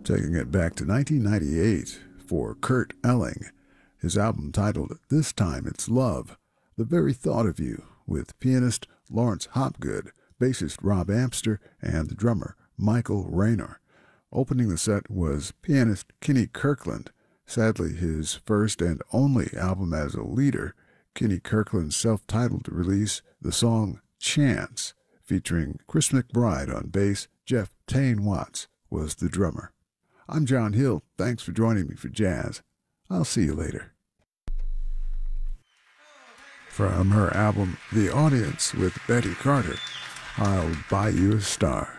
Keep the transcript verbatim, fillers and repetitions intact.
taking it back to nineteen ninety-eight for Kurt Elling. His album titled This Time It's Love, The Very Thought of You, with pianist Lawrence Hopgood, bassist Rob Amster, and drummer Michael Raynor. Opening the set was pianist Kenny Kirkland. Sadly, his first and only album as a leader, Kenny Kirkland's self-titled release, the song Chance, featuring Chris McBride on bass, Jeff Tane Watts was the drummer. I'm John Hill. Thanks for joining me for Jazz. I'll see you later. From her album The Audience with Betty Carter, I'll Buy You a Star.